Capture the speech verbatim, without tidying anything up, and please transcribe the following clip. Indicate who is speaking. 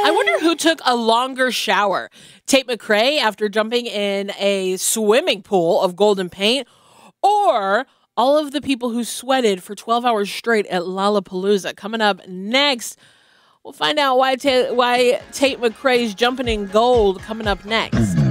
Speaker 1: I wonder who took a longer shower. Tate McRae after jumping in a swimming pool of golden paint, or all of the people who sweated for twelve hours straight at Lollapalooza. Coming up next, we'll find out why, Ta- why Tate McRae's jumping in gold coming up next.